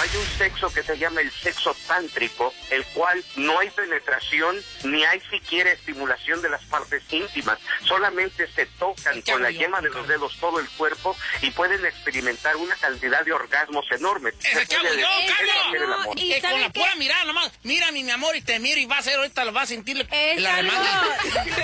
hay un sexo que se llama el sexo tántrico, el cual no hay penetración ni hay siquiera estimulación de las partes íntimas, solamente se tocan con la yema de los dedos todo el cuerpo y pueden experimentar una cantidad de orgasmos enormes. ¡Ese que hago yo, Carlos! Que con la pura mirada nomás, mírame, mi amor, y te miro y vas a ver, ahorita lo vas a sentir la demanda.